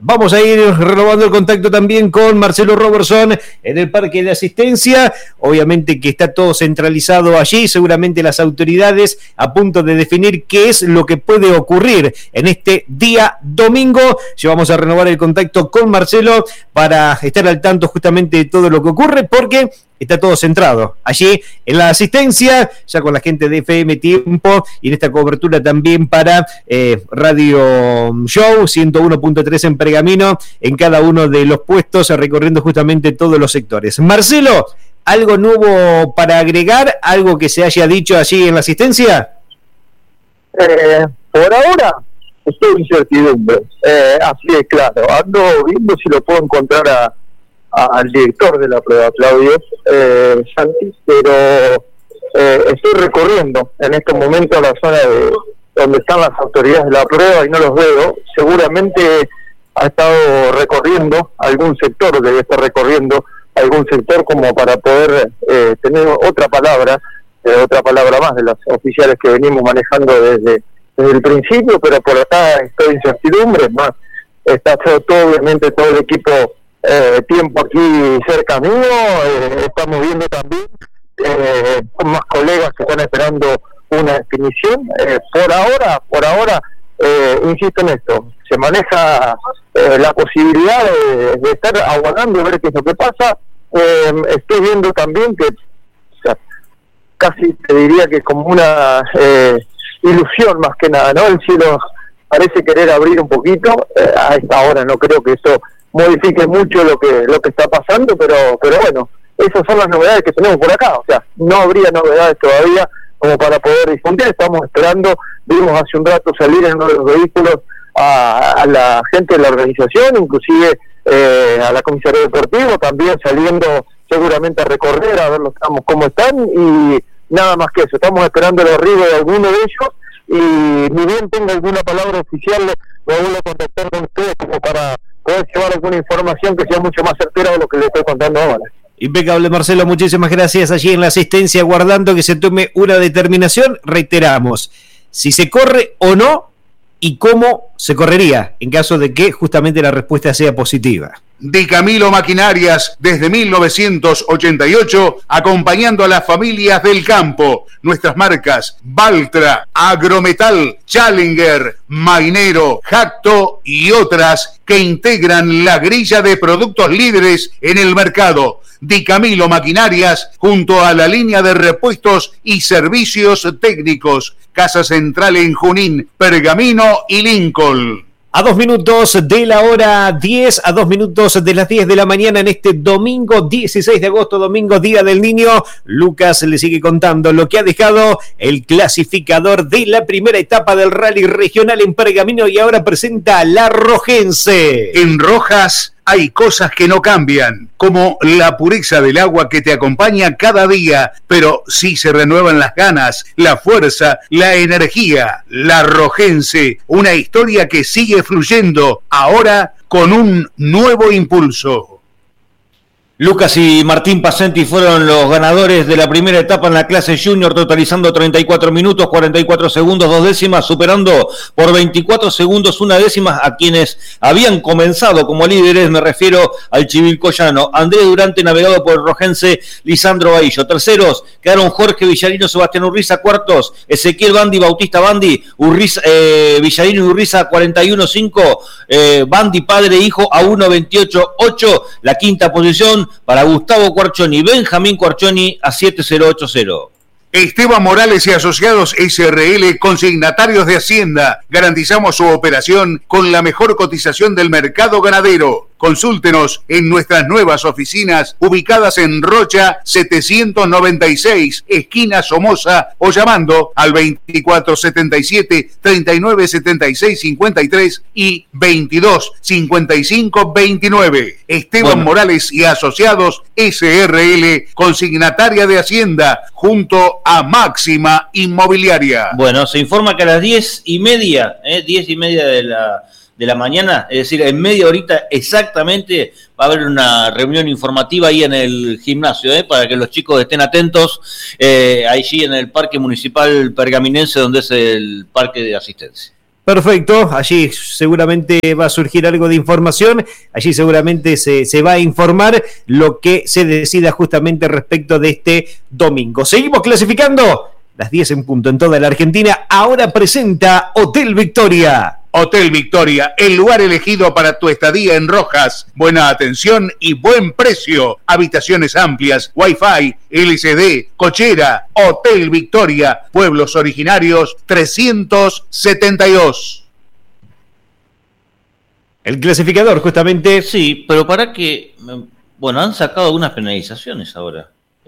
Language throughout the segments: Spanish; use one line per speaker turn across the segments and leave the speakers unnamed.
Vamos a ir renovando el contacto también con Marcelo Robertson en el Parque de Asistencia. Obviamente que está todo centralizado allí, seguramente las autoridades a punto de definir qué es lo que puede ocurrir en este día domingo. Ya vamos a renovar el contacto con Marcelo para estar al tanto justamente de todo lo que ocurre, porque está todo centrado allí en la asistencia, ya con la gente de FM Tiempo y en esta cobertura también para Radio Show 101.3 en Pergamino, en cada uno de los puestos, recorriendo justamente todos los sectores. Marcelo, ¿algo nuevo para agregar? ¿Algo que se haya dicho allí en la asistencia?
Por ahora estoy en incertidumbre, así de claro. Ando viendo si lo puedo encontrar al director de la prueba, Claudio Santis, pero estoy recorriendo en estos momentos la zona de donde están las autoridades de la prueba y no los veo. Seguramente ha estado recorriendo algún sector, debe estar recorriendo algún sector como para poder tener otra palabra más de las oficiales que venimos manejando desde el principio, pero por acá estoy en incertidumbre. Más está todo obviamente todo el equipo Tiempo aquí cerca mío, estamos viendo también con más colegas que están esperando una definición. Por ahora insisto en esto, se maneja la posibilidad de estar aguardando a ver qué es lo que pasa. Estoy viendo también que, o sea, casi te diría que como una ilusión más que nada, ¿no? El cielo parece querer abrir un poquito, a esta hora no creo que eso modifique mucho lo que está pasando, pero bueno, esas son las novedades que tenemos por acá. O sea, no habría novedades todavía como para poder difundir. Estamos esperando, vimos hace un rato salir en uno de los vehículos a la gente de la organización, inclusive a la comisaría deportiva, también saliendo seguramente a recorrer, a ver los tramos cómo están, y nada más que eso. Estamos esperando el arribo de alguno de ellos, y ni bien tenga alguna palabra oficial, me vuelvo a contactar con ustedes como para poder llevar alguna información que sea mucho más certera de lo que les estoy contando ahora.
Impecable, Marcelo, muchísimas gracias. Allí en la asistencia, guardando que se tome una determinación. Reiteramos, si se corre o no y cómo se correría en caso de que justamente la respuesta sea positiva.
Di Camilo Maquinarias, desde 1988, acompañando a las familias del campo. Nuestras marcas: Valtra, Agrometal, Challenger, Mainero, Jacto y otras que integran la grilla de productos líderes en el mercado. Di Camilo Maquinarias, junto a la línea de repuestos y servicios técnicos. Casa Central en Junín, Pergamino y Lincoln.
A 2 minutos de la hora 10, a 2 minutos de las 10 de la mañana en este domingo 16 de agosto, domingo Día del Niño. Lucas le sigue contando lo que ha dejado el clasificador de la primera etapa del Rally Regional en Pergamino, y ahora presenta a la Rojense.
En Rojas hay cosas que no cambian, como la pureza del agua que te acompaña cada día, pero sí se renuevan las ganas, la fuerza, la energía. La Rojense, una historia que sigue fluyendo, ahora con un nuevo impulso.
Lucas y Martín Pasenti fueron los ganadores de la primera etapa en la clase junior, totalizando 34 minutos, 44 segundos, 2 décimas, superando por 24 segundos, 1 décima a quienes habían comenzado como líderes. Me refiero al Chivilcoyano Andrés Durante, navegado por el rojense Lisandro Bahillo. Terceros quedaron Jorge Villarino, Sebastián Urriza. Cuartos, Ezequiel Bandi, Bautista Bandi, Villarino y Urriza 41-5, Bandi padre e hijo a 1.28.8. La quinta posición para Gustavo Cuarchoni, Benjamín Cuarchoni a 7.080.
Esteban Morales y Asociados SRL, consignatarios de Hacienda. Garantizamos su operación con la mejor cotización del mercado ganadero. Consúltenos en nuestras nuevas oficinas ubicadas en Rocha 796, esquina Somoza, o llamando al 2477-397653 y 225529. Esteban Morales y Asociados SRL, consignataria de Hacienda, junto a Máxima Inmobiliaria.
Bueno, se informa que a las 10:30 de la mañana, es decir, en media horita exactamente, va a haber una reunión informativa ahí en el gimnasio, para que los chicos estén atentos, allí en el Parque Municipal Pergaminense, donde es el Parque de Asistencia.
Perfecto, allí seguramente va a surgir algo de información, allí seguramente se va a informar lo que se decida justamente respecto de este domingo. Seguimos clasificando, las 10 en punto en toda la Argentina, ahora presenta Hotel Victoria.
Hotel Victoria, el lugar elegido para tu estadía en Rojas. Buena atención y buen precio. Habitaciones amplias, Wi-Fi, LCD, cochera. Hotel Victoria, Pueblos Originarios 372.
El clasificador, justamente.
Sí, pero para que... Bueno, han sacado algunas penalizaciones ahora.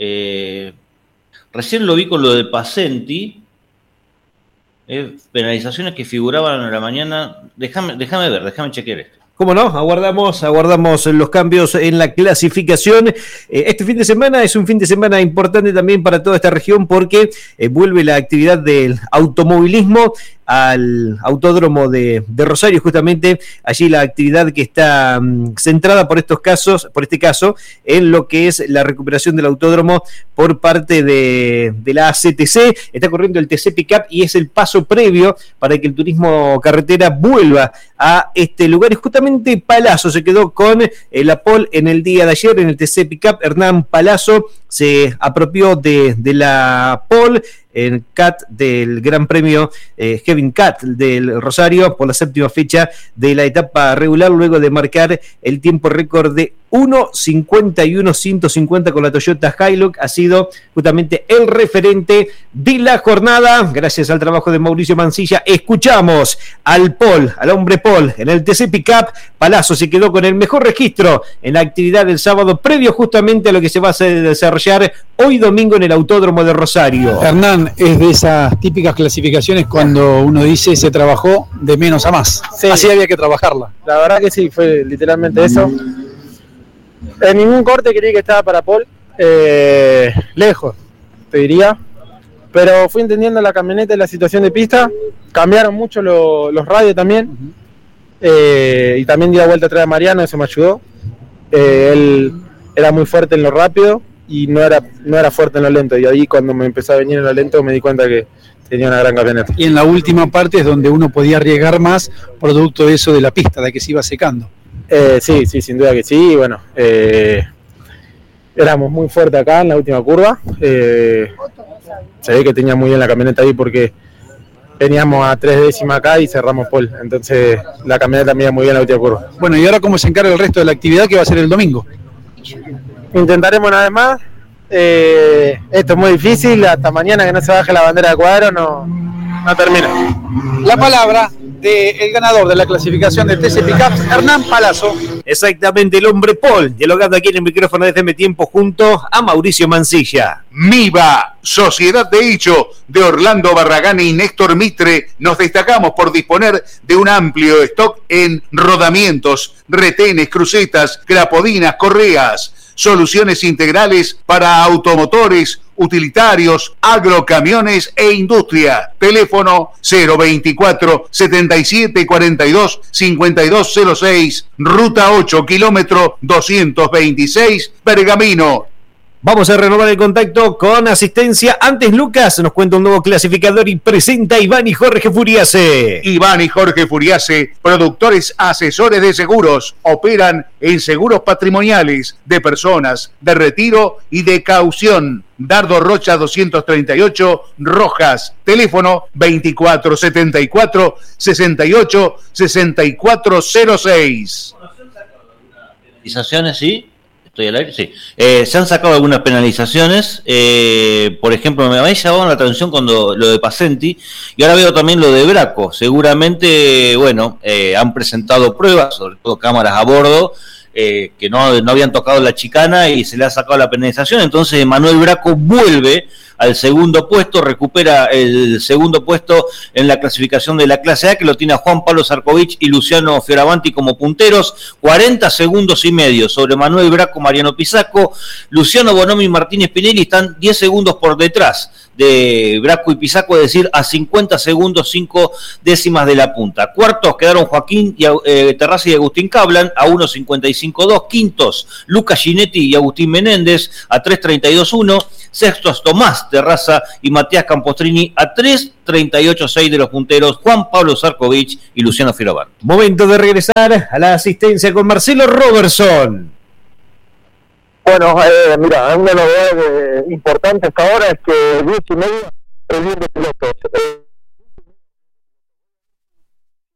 Recién lo vi con lo de Pasenti. Penalizaciones que figuraban en la mañana. Déjame chequear esto.
¿Cómo no? Aguardamos los cambios en la clasificación. Este fin de semana es un fin de semana importante también para toda esta región porque vuelve la actividad del automovilismo al autódromo de Rosario, justamente allí la actividad que está centrada por este caso, en lo que es la recuperación del autódromo por parte de la ACTC. Está corriendo el TC Pickup y es el paso previo para que el turismo carretera vuelva a este lugar. Y justamente Palazzo se quedó con la pole en el día de ayer en el TC Pickup. Hernán Palazzo se apropió de la pole en CAT del Gran Premio Kevin CAT del Rosario por la séptima fecha de la etapa regular, luego de marcar el tiempo récord de 1:51.150 con la Toyota Hilux. Ha sido justamente el referente de la jornada, gracias al trabajo de Mauricio Mancilla. Escuchamos al hombre Paul en el TC Pickup. Palazzo se quedó con el mejor registro en la actividad del sábado, previo justamente a lo que se va a desarrollar hoy domingo en el Autódromo de Rosario.
Hernán, es de esas típicas clasificaciones cuando uno dice se trabajó de menos a más. Sí. Así había que trabajarla.
La verdad que sí, fue literalmente eso. En ningún corte creí que estaba para Paul, lejos, te diría. Pero fui entendiendo la camioneta y la situación de pista. Cambiaron mucho los radios también. Y también di la vuelta atrás de Mariano, eso me ayudó. Él era muy fuerte en lo rápido y no era fuerte en lo lento. Y ahí cuando me empezó a venir en lo lento me di cuenta que tenía una gran camioneta.
Y en la última parte es donde uno podía arriesgar más, producto de eso de la pista, de que se iba secando.
Sí, sin duda que sí. Bueno, éramos muy fuertes acá en la última curva. Se ve que tenía muy bien la camioneta ahí porque veníamos a 3 décimas acá y cerramos pole. Entonces la camioneta me iba muy bien en la última curva.
Bueno, ¿y ahora cómo se encarga el resto de la actividad que va a ser el domingo?
Intentaremos una vez más. Esto es muy difícil. Hasta mañana que no se baje la bandera de cuadro no termina.
La palabra del ganador de la clasificación de TC Pickup, Hernán Palazzo.
Exactamente, el hombre Paul, dialogando aquí en el micrófono de FM Tiempo junto a Mauricio Mancilla.
MIBA, Sociedad de Hecho, de Orlando Barragán y Néstor Mitre, nos destacamos por disponer de un amplio stock en rodamientos, retenes, crucetas, crapodinas, correas, soluciones integrales para automotores, utilitarios, agrocamiones e industria. Teléfono 024 77 42 5206, ruta 8, kilómetro 226, Pergamino.
Vamos a renovar el contacto con asistencia. Antes Lucas nos cuenta un nuevo clasificador y presenta a Iván y Jorge Furiase.
Iván y Jorge Furiase, productores asesores de seguros, operan en seguros patrimoniales de personas, de retiro y de caución. Dardo Rocha 238, Rojas. Teléfono 2474 68 6406.
¿Penalizaciones, sí? ¿Estoy al aire? Sí. Se han sacado algunas penalizaciones. Por ejemplo, me había llamado la atención cuando lo de Pasenti. Y ahora veo también lo de Braco. Seguramente, bueno, han presentado pruebas, sobre todo cámaras a bordo, que no habían tocado la chicana y se le ha sacado la penalización. Entonces Manuel Braco vuelve al segundo puesto, recupera el segundo puesto en la clasificación de la clase A, que lo tiene a Juan Pablo Zarkovich y Luciano Fioravanti como punteros, 40 segundos y medio sobre Manuel Braco, Mariano Pisaco. Luciano Bonomi y Martínez Pinelli están 10 segundos por detrás de Braco y Pisaco, es decir, a 50 segundos 5 décimas de la punta. Cuartos quedaron Joaquín Terrazzi y Agustín Cablan a 1.55.2. Quintos, Lucas Ginetti y Agustín Menéndez a 3.32.1. Sextos Tomás Terraza y Matías Campostrini a 3.38.6 de los punteros Juan Pablo Zarkovich y Luciano Fioravanti.
Momento de regresar a la asistencia con Marcelo Robertson.
Bueno, mira, una novedad importante hasta ahora es que 10:30 el bien de pilotos.